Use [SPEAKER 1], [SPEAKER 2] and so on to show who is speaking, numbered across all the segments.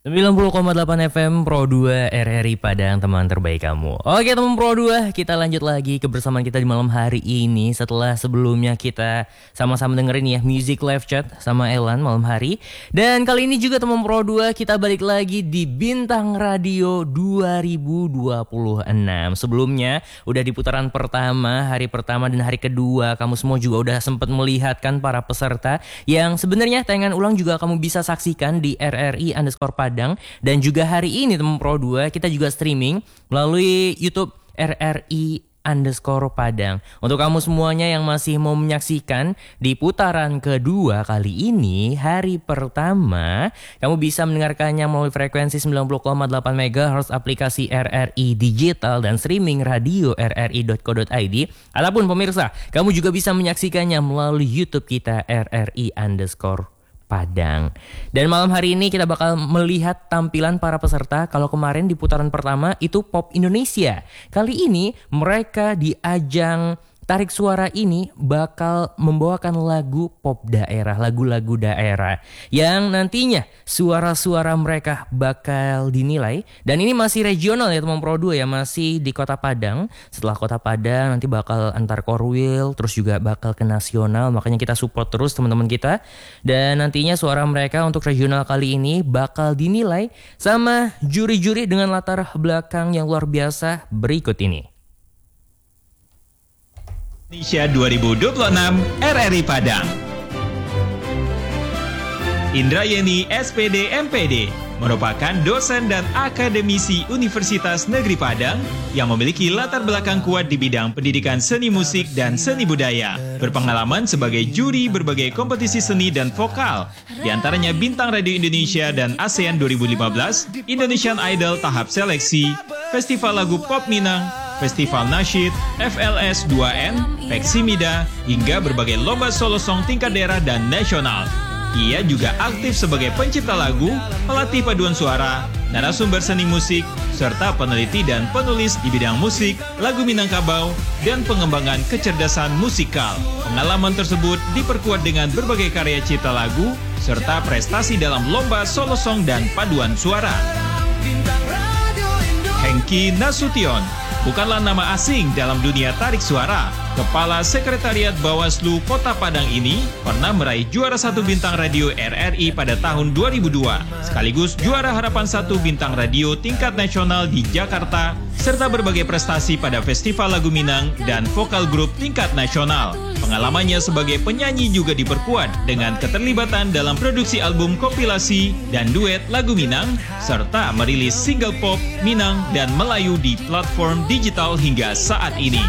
[SPEAKER 1] 90,8 FM Pro 2 RRI Padang, teman terbaik kamu. Oke teman Pro 2, kita lanjut lagi kebersamaan kita di malam hari ini. Setelah sebelumnya kita sama-sama dengerin ya Music Live Chat sama Elan malam hari. Dan kali ini juga teman Pro 2 kita balik lagi di Bintang Radio 2026. Sebelumnya udah di putaran pertama, hari pertama dan hari kedua. Kamu semua juga udah sempat melihat kan para peserta. Yang sebenarnya tayangan ulang juga kamu bisa saksikan di RRI_Padang. Dan juga hari ini teman Pro 2 kita juga streaming melalui YouTube RRI_Padang. Untuk kamu semuanya yang masih mau menyaksikan di putaran kedua kali ini, hari pertama, kamu bisa mendengarkannya melalui frekuensi 90,8 MHz aplikasi RRI Digital dan streaming radio rri.co.id. Ataupun pemirsa, kamu juga bisa menyaksikannya melalui YouTube kita RRI_Padang. Dan malam hari ini kita bakal melihat tampilan para peserta. Kalau kemarin di putaran pertama itu pop Indonesia, kali ini mereka di ajang Tarik Suara ini bakal membawakan lagu pop daerah, lagu-lagu daerah yang nantinya suara-suara mereka bakal dinilai. Dan ini masih regional ya teman Pro 2 ya, masih di Kota Padang. Setelah Kota Padang nanti bakal antar Korwil, terus juga bakal ke nasional. Makanya kita support terus teman-teman kita. Dan nantinya suara mereka untuk regional kali ini bakal dinilai sama juri-juri dengan latar belakang yang luar biasa berikut ini.
[SPEAKER 2] Indonesia 2026 RRI Padang. Indrayeni SPD MPD merupakan dosen dan akademisi Universitas Negeri Padang yang memiliki latar belakang kuat di bidang pendidikan seni musik dan seni budaya. Berpengalaman sebagai juri berbagai kompetisi seni dan vokal, di antaranya Bintang Radio Indonesia dan ASEAN 2015, Indonesian Idol tahap seleksi, Festival Lagu Pop Minang, Festival Nasyid, FLS 2N, Peksimida, hingga berbagai lomba solo song tingkat daerah dan nasional. Ia juga aktif sebagai pencipta lagu, pelatih paduan suara, narasumber seni musik, serta peneliti dan penulis di bidang musik, lagu Minangkabau, dan pengembangan kecerdasan musikal. Pengalaman tersebut diperkuat dengan berbagai karya cipta lagu, serta prestasi dalam lomba solo song dan paduan suara. Hengki Nasution bukanlah nama asing dalam dunia tarik suara. Kepala Sekretariat Bawaslu Kota Padang ini pernah meraih juara 1 bintang radio RRI pada tahun 2002, sekaligus juara harapan 1 bintang radio tingkat nasional di Jakarta, serta berbagai prestasi pada Festival Lagu Minang dan vokal grup tingkat nasional. Pengalamannya sebagai penyanyi juga diperkuat dengan keterlibatan dalam produksi album kompilasi dan duet lagu Minang, serta merilis single pop, Minang, dan Melayu di platform digital hingga saat ini.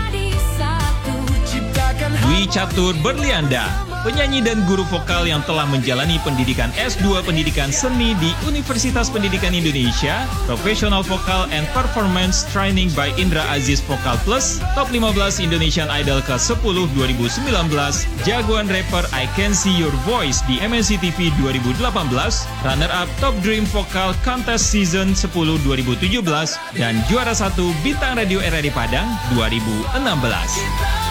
[SPEAKER 2] Dwi Catur Berlianda, penyanyi dan guru vokal yang telah menjalani pendidikan S2 Pendidikan Seni di Universitas Pendidikan Indonesia, Professional Vocal and Performance Training by Indra Aziz Vocal Plus, Top 15 Indonesian Idol ke-10 2019, jagoan rapper I Can See Your Voice di MNC TV 2018, runner-up Top Dream Vocal Contest Season 10 2017, dan juara 1 Bintang Radio RRI Padang 2016.